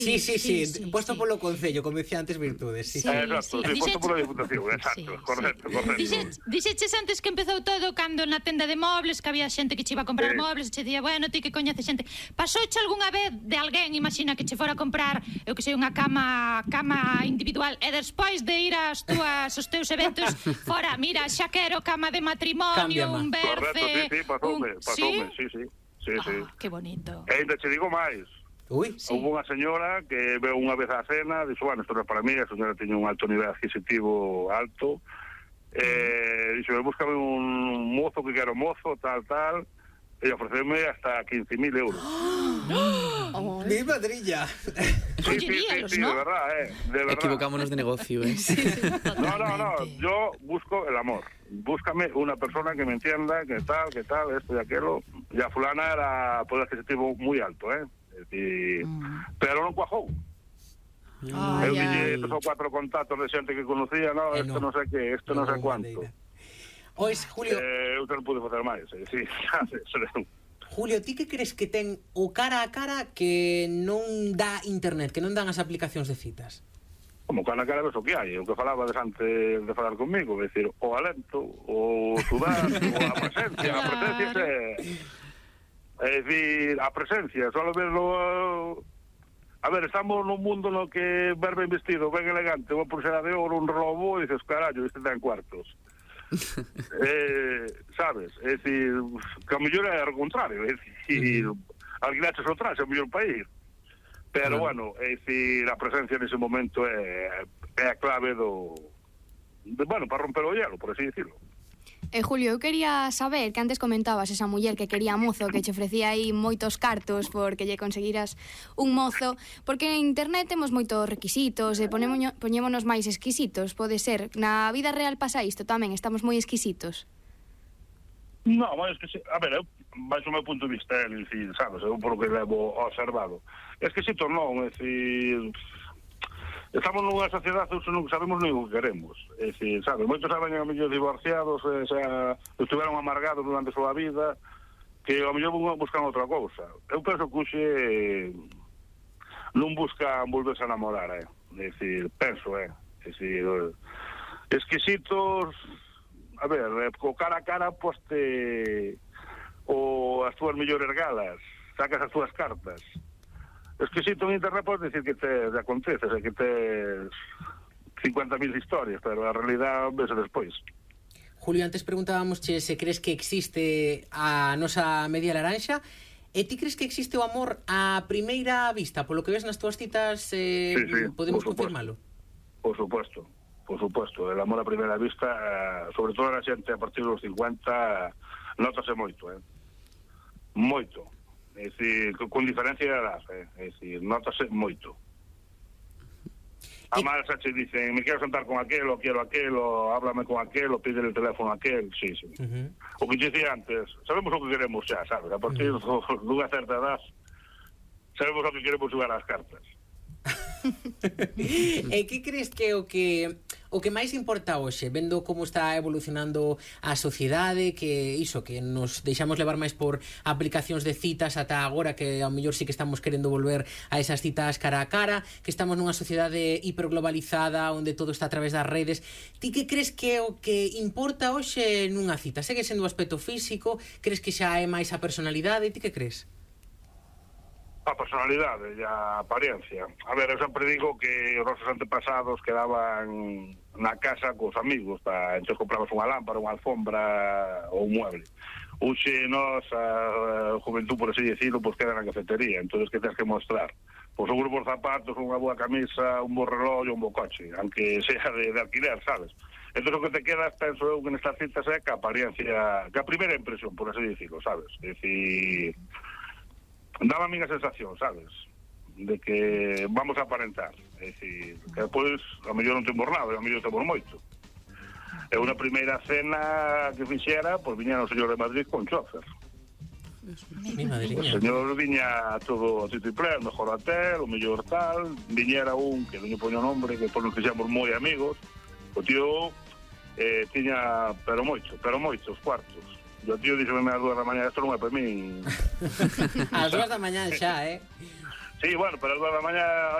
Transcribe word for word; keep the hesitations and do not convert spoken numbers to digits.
Sí, sí, sí, sí, sí puesto sí. Polo Concello, como decía antes, virtudes. Sí, sí, sí. Exacto, sí, sí, puesto pola Diputación, exacto, sí, correcto, sí. correcto. Dixeches antes que empezou todo cando na tenda de mobles, que había xente que che iba a comprar sí. mobles, e che día, bueno, ti que coñeces xente. Pasouche algunha vez de alguén, imagina, que che fora a comprar, eu que sei, unha cama cama individual, e despois de ir ás túas, aos teus eventos, fora, mira, xa quero cama de matrimonio, un berce... Correcto, sí, sí, pasoume, pasoume, sí, sí, sí, sí. Ah, que bonito. E ainda che digo máis. Uy, sí. Houve unha señora que veu unha vez á cena, dixo, bueno, isto non é para mí, a señora tiña un alto nivel adquisitivo alto, eh, dixo, búscame un mozo que quero mozo, tal, tal, e ofreceme hasta quince mil euros. ¡Oh! ¡Mi madrilla! Sí, sí, sí, sí, ¿no? de verdad, eh, de verdad. Equivocámonos de negocio, eh. Sí, no, no, no, yo busco el amor. Búscame una persona que me entienda, que tal, que tal, esto y aquello. Y a fulana era poder adquisitivo muy alto, eh. Y, mm. pero non cuajou. Eu dille tres ou cuatro contactos de xente que conocía, no, eh, isto no. non sei que, isto non sei cuánto. Ois, Julio, eh, eu non pude facer máis, eh, sí. Julio, ti que crees que ten o cara a cara que non dá internet, que non dan as aplicacións de citas? Como cara a cara ves o que hai, o que falabas antes de falar conmigo, é dicir, o alento, o sudar, o a presencia, a presencia é... É dicir, a presencia, só verlo... A ver, estamos nun mundo no que ver ben vestido, ben elegante, unha pulsera de ouro, un reloj, e dices, carallo, este ten cuartos. eh, sabes? É dicir, que a mellor é ao contrario, é dicir, uh -huh. alquilaches o traxe, a mellor país. Pero, uh -huh. bueno, é dicir, a presencia nese momento é, é a clave do... De, bueno, para romper o hielo, por así decirlo. Eh, Julio, eu quería saber que antes comentabas esa muller que quería mozo, que che ofrecía aí moitos cartos porque lle conseguiras un mozo, porque en internet temos moitos requisitos e ponémonos, poñémonos máis exquisitos, pode ser. Na vida real pasa isto tamén, estamos moi exquisitos. No, bueno, es que, a ver, eu, baixo o meu punto de vista, é dicir, sabes, eu por que levo observado. Exquisitos non, é dicir... Estamos nunha sociedade que non sabemos nin o que queremos. É dicir, sabes, moitos saben a mellor divorciados, e, xa, estiveron amargados durante a súa vida, que a mellor buscan outra cousa. Eu penso que hoxe non buscan volverse a namorar, eh. É dicir, penso, eh. É dicir, exquisitos, a ver, co cara a cara, poste o as túas mellores galas, sacas as túas cartas. Exquisito en internet podes decir que te aconteces, que tes cincuenta mil historias, pero a realidad vese despois. Julio, antes preguntábamos che se crees que existe a nosa media laranxa, e ti crees que existe o amor a primeira vista? Polo que ves nas túas citas, eh, sí, sí, podemos confirmalo? Por supuesto, por supuesto. El amor a primeira vista, eh, sobre todo a xente a partir dos cincuenta, notase moito, eh? Moito. É dicir, con diferencia de edad, eh? É dicir, notase moito. A máis xa che dicen, me quero sentar con aquel, o quero aquel, o háblame con aquel, o pídele el teléfono a aquel, sí, sí. Uh -huh. O que dicía antes, sabemos o que queremos xa, sabes? A partir uh -huh. dunha certa edad, sabemos o que queremos xogar ás cartas. E que crees que o que o que máis importa hoxe, vendo como está evolucionando a sociedade, que iso, que nos deixamos levar máis por aplicacións de citas ata agora, que ao mellor sí que estamos querendo volver a esas citas cara a cara, que estamos nunha sociedade hiperglobalizada onde todo está a través das redes. Ti que crees que o que importa hoxe nunha cita? Segue sendo o aspecto físico? Crees que xa é máis a personalidade? Ti que crees? A personalidade e a apariencia. A ver, eu sempre digo que os nosos antepasados quedaban na casa cos amigos, para entón comprabas unha lámpara, unha alfombra ou un mueble. Uxe, nós, a juventud, por así decirlo, pues queda na cafetería, entón que tens que mostrar. Pois un grupo de zapatos, unha boa camisa, un bo reloj e un bo coche, aunque sea de, de alquiler, sabes? Entón o que te quedas, penso eu, que nestas citas é que a apariencia, que a primeira impresión, por así decirlo, sabes? É dicir... daba a minha sensación, sabes, de que vamos a aparentar, é dicir, que depois a mellor non temos nada, a mellor temos moito. E unha primeira cena que fixera, pois viñera o señor de Madrid con chofer. O señor viña todo a tito e pleno, mejor hotel, o mellor tal, viñera un, que non lle poño nombre, que por nos fixamos moi amigos, o tío eh, tiña, pero moito, pero moitos cuartos. E o tío díxeme ás dúas da mañá, isto non é para mí. Ás dúas da mañá xa, eh? Sí, bueno, pero as dúas da mañá